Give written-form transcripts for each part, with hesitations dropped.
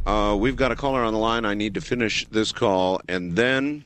We've got a caller on the line. I need to finish this call, and then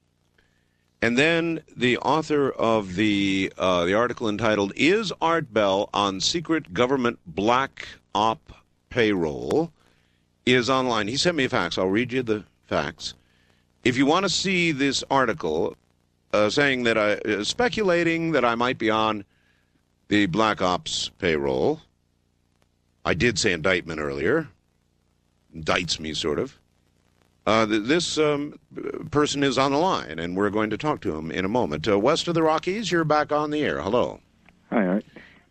the author of the article entitled "Is Art Bell on Secret Government Black Op Payroll?" is online. He sent me a fax. I'll read you the fax. If you want to see this article saying that speculating that I might be on the Black Ops payroll, I did say indictment earlier. Indicts me, sort of. This person is on the line, and we're going to talk to him in a moment. West of the Rockies, you're back on the air. Hello. Hi, Art.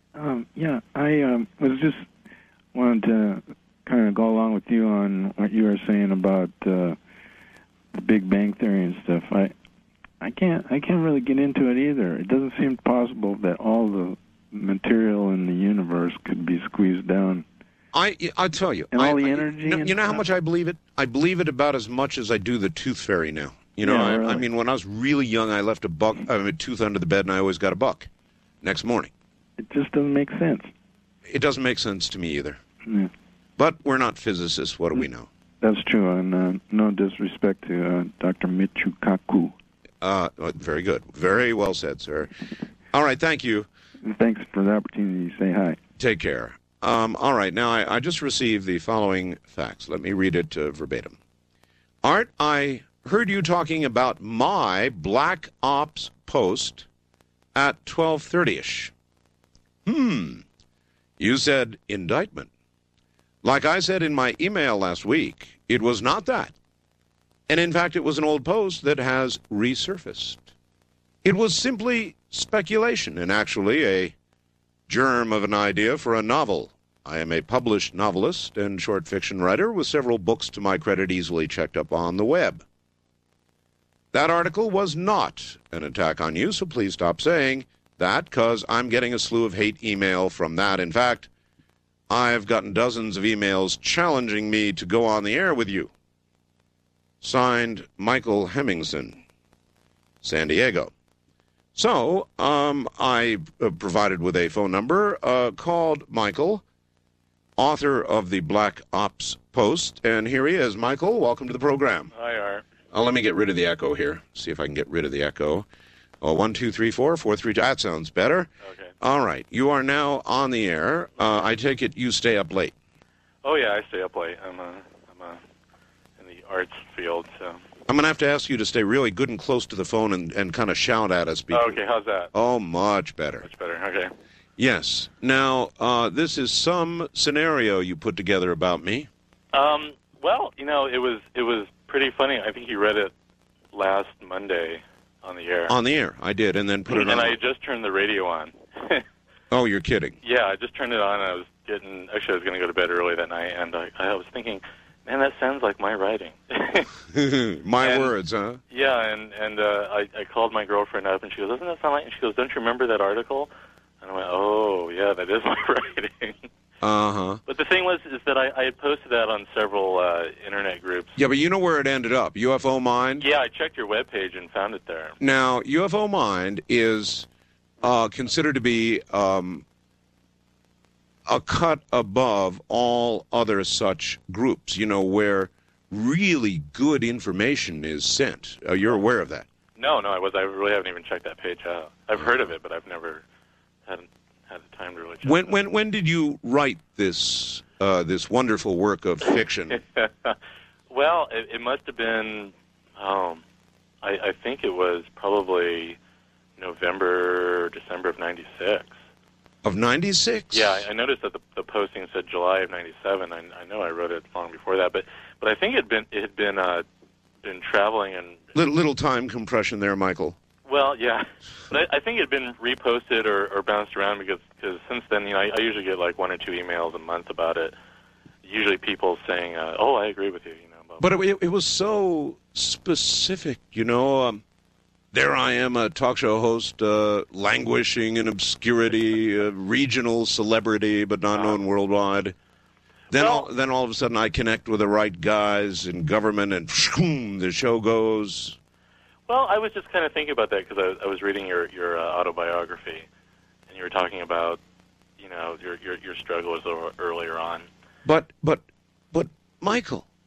I was just wanted to kind of go along with you on what you were saying about the Big Bang Theory and stuff. I can't really get into it either. It doesn't seem possible that all the material in the universe could be squeezed down. I'll tell you. And all the energy. You know how much I believe it? I believe it about as much as I do the tooth fairy now. You know, Yeah, really. I mean, when I was really young, I left a tooth under the bed, and I always got a buck next morning. It just doesn't make sense. It doesn't make sense to me either. Yeah. But we're not physicists. What do we know? That's true, and no disrespect to Dr. Michio Kaku. Very good. Very well said, sir. All right, thank you. And thanks for the opportunity to say hi. Take care. All right, now I just received the following fax. Let me read it verbatim. Art, I heard you talking about my Black Ops post at 12:30ish. You said indictment. Like I said in my email last week, it was not that. And in fact, it was an old post that has resurfaced. It was simply speculation and actually a germ of an idea for a novel. I am a published novelist and short fiction writer with several books to my credit easily checked up on the web. That article was not an attack on you, so please stop saying that, because I'm getting a slew of hate email from that. In fact, I've gotten dozens of emails challenging me to go on the air with you. Signed, Michael Hemmingson, San Diego. So, I provided with a phone number, called Michael, author of the Black Ops Post, and here he is. Michael, welcome to the program. Hi, Art. Let me get rid of the echo here. See if I can get rid of the echo. 1, 2, 3, 4, 4, 3. That sounds better. Okay. All right. You are now on the air. I take it you stay up late. Oh, yeah, I stay up late. I'm in the arts field, so... I'm going to have to ask you to stay really good and close to the phone and kind of shout at us. Oh, okay, how's that? Oh, much better. Much better, okay. Yes. Now, this is some scenario you put together about me. Well, you know, it was pretty funny. I think you read it last Monday on the air. On the air, I did, and then put it on. And I just turned the radio on. Oh, you're kidding. Yeah, I just turned it on, and I was going to go to bed early that night, and I was thinking, man, that sounds like my writing. My words, huh? Yeah, and I called my girlfriend up, and she goes, doesn't that sound like... And she goes, don't you remember that article? And I went, oh, yeah, that is my writing. Uh-huh. But the thing is that I had posted that on several internet groups. Yeah, but you know where it ended up, UFO Mind? Yeah, I checked your webpage and found it there. Now, UFO Mind is considered to be a cut above all other such groups, you know, where really good information is sent. You're aware of that? No, I really haven't even checked that page out. I've heard of it, but I've never had the time to really check it out. When did you write this this wonderful work of fiction? Well, it must have been, I think it was probably November or December of 96. Of 96? Yeah, I noticed that the posting said July of 97. I know I wrote it long before that, but I think it had been traveling and Little time compression there, Michael. Well, yeah, but I think it had been reposted or bounced around because since then, you know, I usually get like 1 or 2 emails a month about it. Usually, people saying, "Oh, I agree with you," you know. But it was so specific, you know. There I am, a talk show host, languishing in obscurity, regional celebrity, but not known worldwide. Then all of a sudden, I connect with the right guys in government, and the show goes. Well, I was just kind of thinking about that because I was reading your autobiography, and you were talking about, you know, your struggles earlier on. But Michael,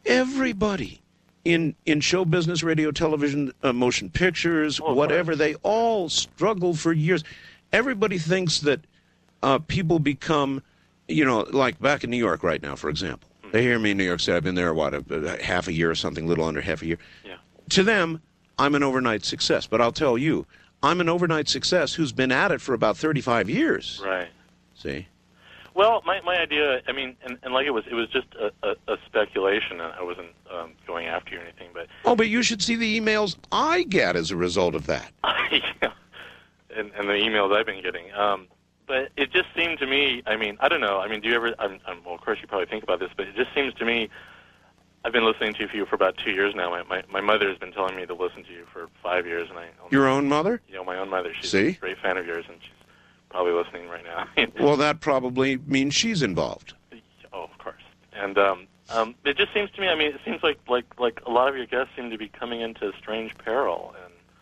everybody in show business, radio, television, motion pictures, whatever, they all struggle for years. Everybody thinks that people become, like back in New York right now, for example. They hear me in New York City. I've been there, half a year or something, a little under half a year. Yeah. To them, I'm an overnight success. But I'll tell you, I'm an overnight success who's been at it for about 35 years. Right. See? Well, my idea, I mean, and like it was just a speculation. I wasn't going after you or anything, but... Oh, but you should see the emails I get as a result of that. Yeah. And the emails I've been getting. But it just seemed to me, I mean, I don't know. I mean, do you ever, well, of course you probably think about this, but it just seems to me, I've been listening to you for about 2 years now. My mother has been telling me to listen to you for 5 years. And Your own mother? My own mother. She's See? a great fan of yours, and she's probably listening right now. Well, that probably means she's involved. Oh, of course. And it just seems to me, I mean, it seems like a lot of your guests seem to be coming into strange peril.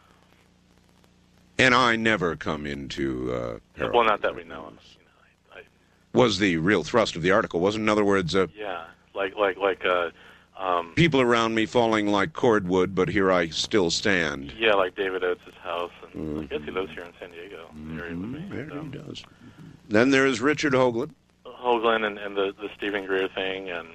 And I never come into peril. Well, not that we know of. Was the real thrust of the article, wasn't, in other words... yeah, people around me falling like cordwood, but here I still stand. Yeah, like David Oates' house, and I guess he lives here in San Diego area with me. Yeah, he does. Then there's Richard Hoagland. Hoagland and the Stephen Greer thing, and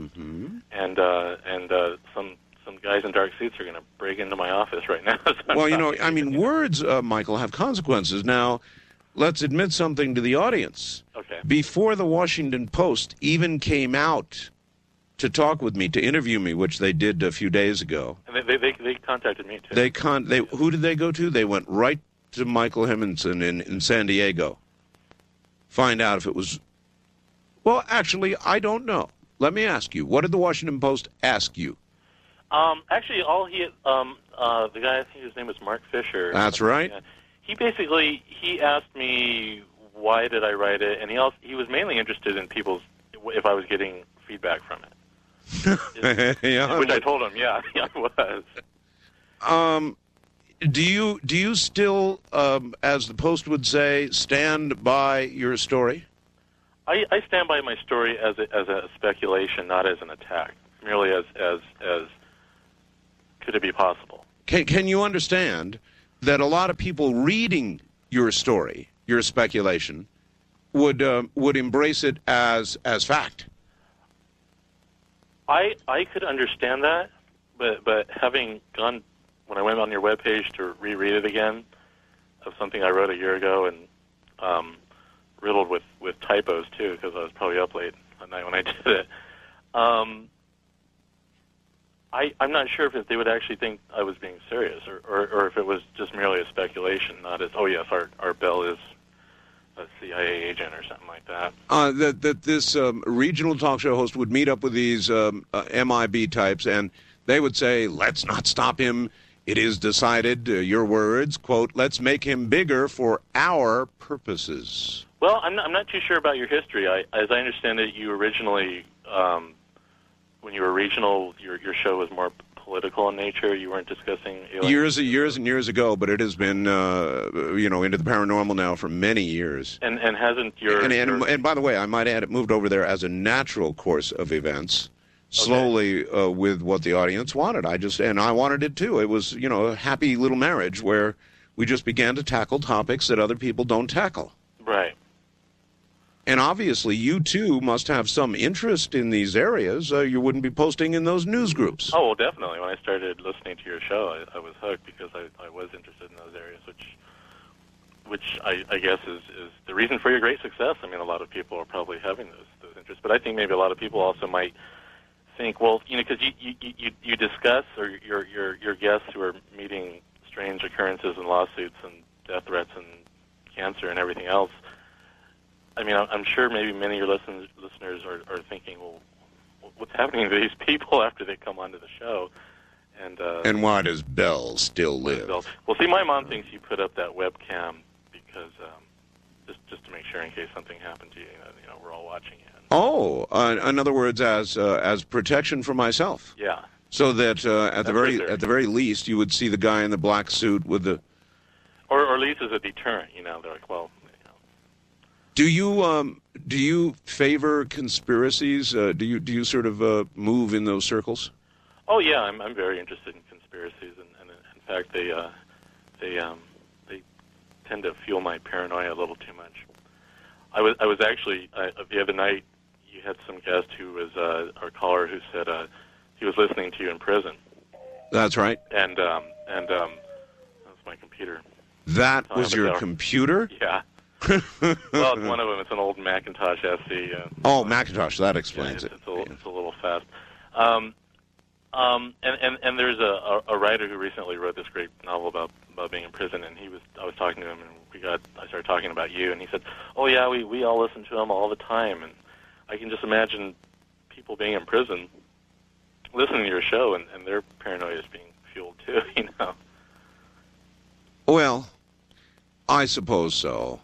some guys in dark suits are going to break into my office right now. So well, I mean, words, Michael, have consequences. Now, let's admit something to the audience. Okay. Before the Washington Post even came out to talk with me, to interview me, which they did a few days ago. And they contacted me, too. Who did they go to? They went right to Michael Hemingson in San Diego. Find out if it was... Well, actually, I don't know. Let me ask you. What did the Washington Post ask you? Actually, all the guy, I think his name was Mark Fisher. That's right. He asked me why did I write it, and he was mainly interested in if I was getting feedback from it. Yeah. Which I told him, yeah, I was. Do you still, as the Post would say, stand by your story? I stand by my story as a speculation, not as an attack. Merely as could it be possible? Can you understand that a lot of people reading your story, your speculation, would embrace it as fact? I could understand that, but having gone when I went on your webpage to reread it again of something I wrote a year ago and riddled with typos too, because I was probably up late at night when I did it. I'm not sure if they would actually think I was being serious, or if it was just merely a speculation, not as, oh yes, our Bell is a CIA agent or something like that. That this regional talk show host would meet up with these MIB types, and they would say, let's not stop him. It is decided, your words, quote, let's make him bigger for our purposes. Well, I'm not too sure about your history. As I understand it, you originally... when you were regional, your show was more political in nature. You weren't discussing aliens. Years and years ago, but it has been into the paranormal now for many years. And hasn't your and by the way, I might add, it moved over there as a natural course of events, slowly with what the audience wanted. I wanted it too. It was a happy little marriage where we just began to tackle topics that other people don't tackle. Right. And obviously, you, too, must have some interest in these areas. You wouldn't be posting in those news groups. Oh, well, definitely. When I started listening to your show, I was hooked because I was interested in those areas, which I guess is the reason for your great success. I mean, a lot of people are probably having those interests. But I think maybe a lot of people also might think, well, because you discuss, or your guests who are meeting strange occurrences and lawsuits and death threats and cancer and everything else, I mean, I'm sure maybe many of your listeners are thinking, well, what's happening to these people after they come onto the show? And why does Bell still live? Well, see, my mom thinks you put up that webcam because just to make sure in case something happened to you, we're all watching it. Oh, in other words, as protection for myself. Yeah. So that at the very least, you would see the guy in the black suit with the. Or at least as a deterrent, they're like, well. Do you favor conspiracies? Do you sort of move in those circles? Oh yeah, I'm very interested in conspiracies, and in fact they tend to fuel my paranoia a little too much. I was actually the other night. You had some guest who was our caller who said he was listening to you in prison. That's right. And that was my computer. That was your computer? Yeah. Well, it's one of them. It's an old Macintosh SE. Oh, Macintosh. That explains it. It's a little fast. And there's a writer who recently wrote this great novel about being in prison, and I was talking to him, and I started talking about you, and he said, "Oh yeah, we all listen to him all the time," and I can just imagine people being in prison listening to your show, and their paranoia is being fueled too, you know. Well, I suppose so.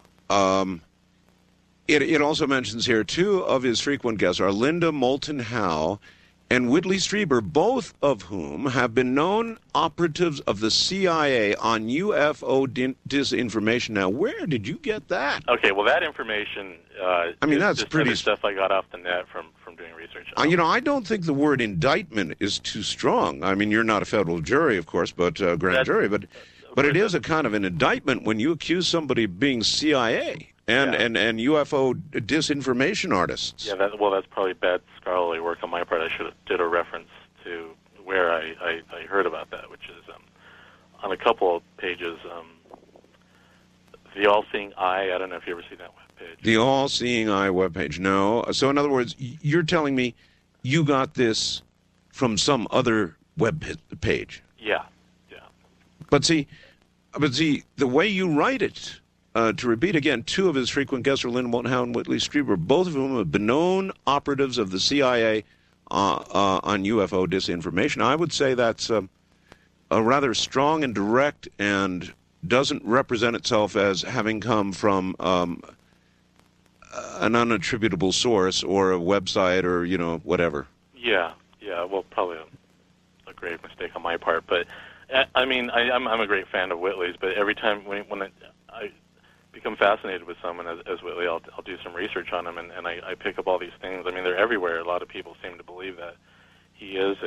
It also mentions here two of his frequent guests are Linda Moulton Howe and Whitley Strieber, both of whom have been known operatives of the CIA on UFO disinformation. Now, where did you get that? Okay, well, that information that's pretty stuff I got off the net from doing research. I don't think the word indictment is too strong. I mean, you're not a federal jury, of course, but grand jury, but it is a kind of an indictment when you accuse somebody of being CIA and UFO disinformation artists. Yeah, that's probably bad scholarly work on my part. I should have did a reference to where I heard about that, which is on a couple of pages. The All-Seeing Eye, I don't know if you ever seen that webpage. The All-Seeing Eye webpage, no. So in other words, you're telling me you got this from some other web page. Yeah. But see, the way you write it, to repeat again, two of his frequent guests are Linda Moulton Howe and Whitley Strieber, both of whom have been known operatives of the CIA on UFO disinformation. I would say that's a rather strong and direct and doesn't represent itself as having come from an unattributable source or a website or, whatever. Yeah. Well, probably a grave mistake on my part, but I mean, I'm a great fan of Whitley's, but every time when I become fascinated with someone as Whitley, I'll do some research on him, and I pick up all these things. I mean, they're everywhere. A lot of people seem to believe that he is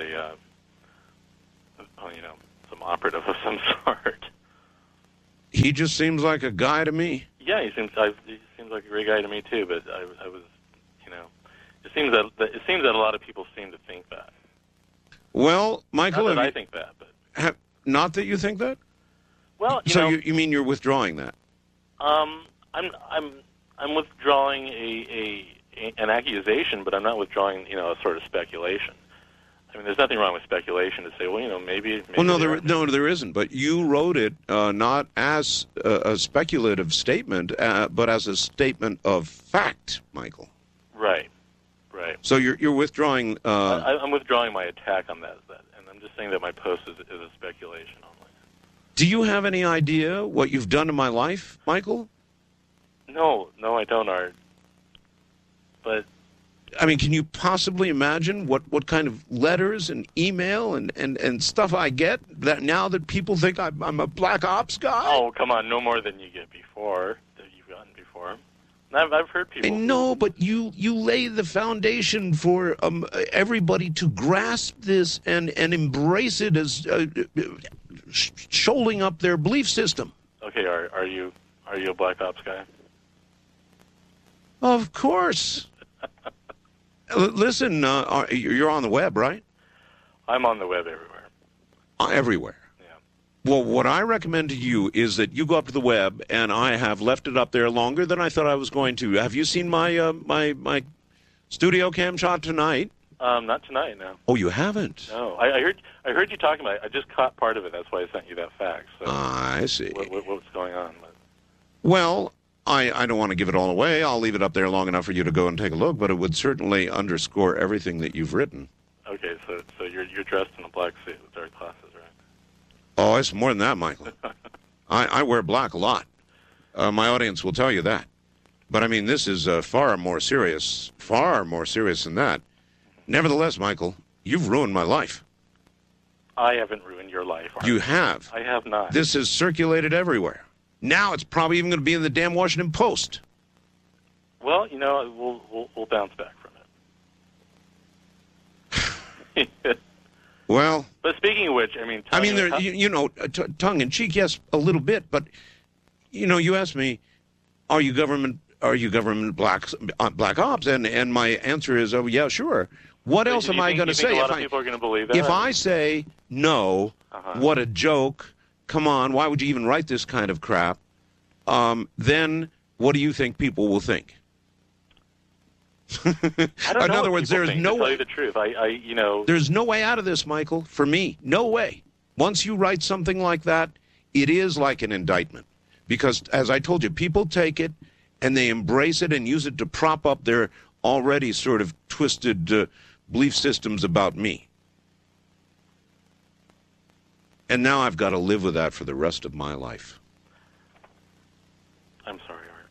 some operative of some sort. He just seems like a guy to me. Yeah, he seems like a great guy to me too. But I was, it seems that a lot of people seem to think that. Well, Michael, not that I think that, but not that you think that. Well, you mean you're withdrawing that? I'm withdrawing an accusation, but I'm not withdrawing a sort of speculation. I mean, there's nothing wrong with speculation to say, well, maybe. Well, there isn't. But you wrote it not as a speculative statement, but as a statement of fact, Michael. Right. So you're withdrawing. I'm withdrawing my attack on that, and I'm just saying that my post is a speculation only. Do you have any idea what you've done to my life, Michael? No, I don't, Art. But I mean, can you possibly imagine what kind of letters and email and stuff I get that now that people think I'm a black ops guy? Oh, come on, no more than you get before, that you've gotten before. I've heard people. No, but you lay the foundation for everybody to grasp this and embrace it as shoaling up their belief system. Okay, are you a black ops guy? Of course. Listen, you're on the web, right? I'm on the web everywhere. Everywhere. Yeah. Well, what I recommend to you is that you go up to the web, and I have left it up there longer than I thought I was going to. Have you seen my my studio cam shot tonight? Not tonight, no. Oh, you haven't? No, I heard you talking about it. I just caught part of it. That's why I sent you that fax. So I see. What's going on? Well, I don't want to give it all away. I'll leave it up there long enough for you to go and take a look, but it would certainly underscore everything that you've written. Okay, so you're dressed in a black suit with dark glasses, right? Oh, it's more than that, Michael. I wear black a lot. My audience will tell you that. But, I mean, this is far more serious than that. Nevertheless, Michael, you've ruined my life. I haven't ruined your life. You have. I have not. This is circulated everywhere. Now it's probably even going to be in the damn Washington Post. Well, we'll bounce back from it. Well, but speaking of which, there, tongue in cheek, yes, a little bit, but you asked me, are you government black ops, and my answer is, oh yeah, sure. What else am I going to say? A lot of people are going to believe that. If I say no, what a joke! Come on, why would you even write this kind of crap? Then what do you think people will think? I don't know. In other words, there's no way. To tell you the truth, there's no way out of this, Michael. For me, no way. Once you write something like that, it is like an indictment, because, as I told you, people take it and they embrace it and use it to prop up their already sort of twisted belief systems about me. And now I've got to live with that for the rest of my life. I'm sorry, Art.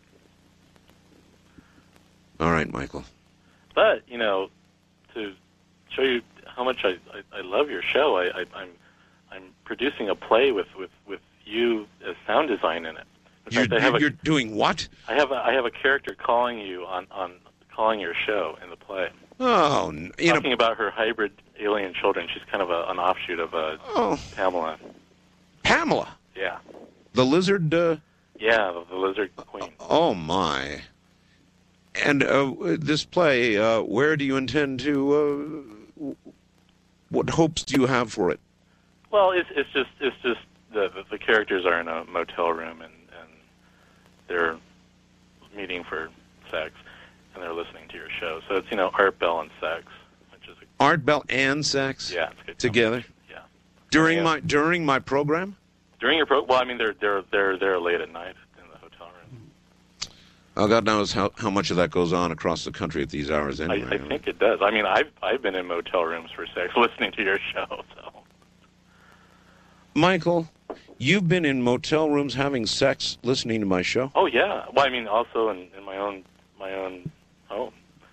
All right, Michael. But, to show you how much I love your show, I'm producing a play with you as sound design in it. In fact, you're doing what? I have a character calling you on calling your show in the play. Oh, talking about her hybrid alien children. She's kind of an offshoot of Pamela. Pamela? Yeah. The lizard? Yeah, the lizard queen. Oh, my. And this play, where do you intend to, what hopes do you have for it? Well, it's just the characters are in a motel room and they're meeting for sex and they're listening to your show. So it's, Art Bell and sex, which is Art Bell and sex? Yeah, it's good. Together? Yeah. During my program? During your well, they're late at night in the hotel room. Oh, God knows how much of that goes on across the country at these hours anyway. I think it does. I've been in motel rooms for sex listening to your show. So, Michael, you've been in motel rooms having sex listening to my show? Oh yeah. Well, also in my own home.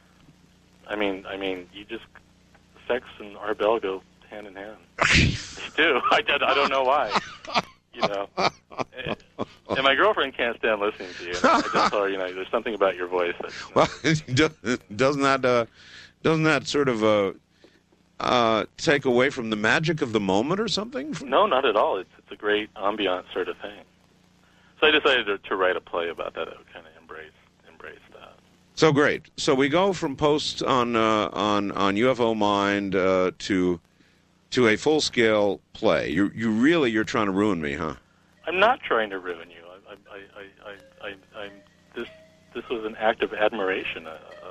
You just sex and Art Bell go hand in hand. They do. I don't know why. And my girlfriend can't stand listening to you. And I just tell her, there's something about your voice that. Well, doesn't that sort of take away from the magic of the moment or something? No, not at all. It's a great ambient sort of thing. So I decided to write a play about that. That would kind of embrace that. So great. So we go from posts on UFO Mind to a full-scale play. You're trying to ruin me, huh? I'm not trying to ruin you. This was an act of admiration.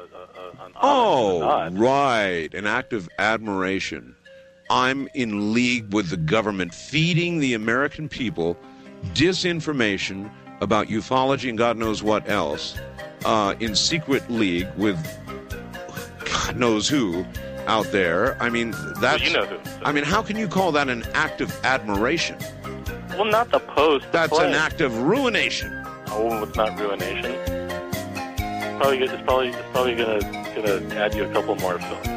Right, an act of admiration. I'm in league with the government, feeding the American people disinformation about ufology and God knows what else, in secret league with God knows who out there. That's... Well, you know who. So. How can you call that an act of admiration? Well, not the post. That's an act of ruination. Oh, it's not ruination. It's probably gonna add you a couple more films.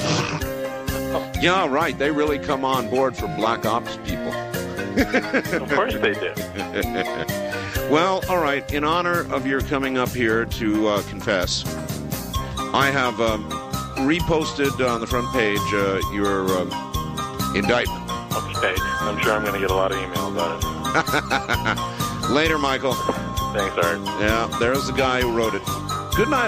Yeah, right. They really come on board for black ops people. Of course they do. Well, all right. In honor of your coming up here to confess, I have reposted on the front page your indictment. Okay. I'm sure I'm going to get a lot of emails on it. Later, Michael. Thanks, Art. Yeah, there's the guy who wrote it. Good night.